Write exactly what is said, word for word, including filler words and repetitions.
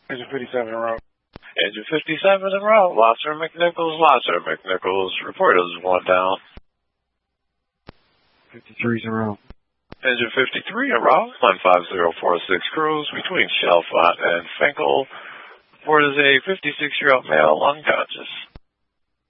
Engine fifty-seven en route. Engine fifty-seven en route. Losser McNichols, Losser McNichols. Report is one down. fifty-three's en route. Engine fifty-three en route. one five zero four six cruise between Chalfont and Finkel. Report is a fifty-six-year-old male unconscious.